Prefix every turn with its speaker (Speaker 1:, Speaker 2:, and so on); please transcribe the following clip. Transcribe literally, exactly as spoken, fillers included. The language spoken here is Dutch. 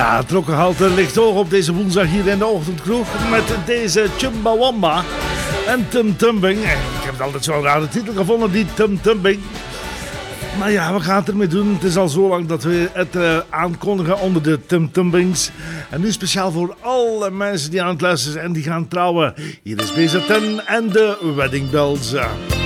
Speaker 1: Ja, het trokkenhalte ligt hoog op deze woensdag hier in de ochtendkroeg met deze Chumbawamba en Tum Tumbing. Ik heb het altijd zo'n rare titel gevonden, die Tum Tumbing. Maar ja, we gaan het ermee doen. Het is al zo lang dat we het uh, aankondigen onder de Tum Tumbings. En nu speciaal voor alle mensen die aan het luisteren zijn en die gaan trouwen. Hier is B Z N en de Wedding Bells.